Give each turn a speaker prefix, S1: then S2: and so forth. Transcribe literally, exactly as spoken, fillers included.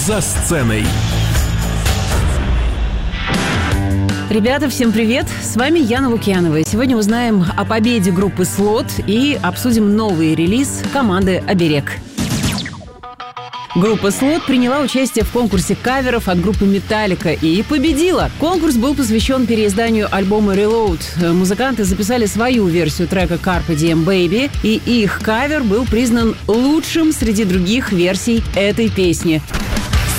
S1: «За сценой».
S2: Ребята, всем привет! С вами Яна Лукьянова. Сегодня узнаем о победе группы «Слот» и обсудим новый релиз команды «Оберег». Группа «Слот» приняла участие в конкурсе каверов от группы «Металлика» и победила. Конкурс был посвящен переизданию альбома «Reload». Музыканты записали свою версию трека «Carpe Diem Baby», и их кавер был признан лучшим среди других версий этой песни.